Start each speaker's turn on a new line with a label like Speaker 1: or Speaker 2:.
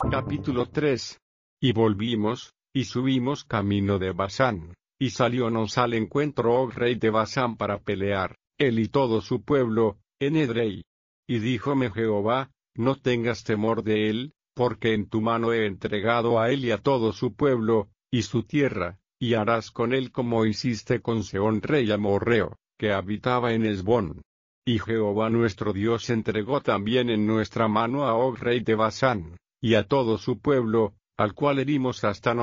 Speaker 1: Capítulo 3. Y volvimos, y subimos camino de Basán, y saliónos al encuentro Og rey de Basán para pelear, él y todo su pueblo, en Edrei. Y díjome Jehová, no tengas temor de él, porque en tu mano he entregado a él y a todo su pueblo, y su tierra, y harás con él como hiciste con Sehón rey amorreo, que habitaba en Hesbón. Y Jehová nuestro Dios entregó también en nuestra mano a Og rey de Basán, y a todo su pueblo, al cual herimos hasta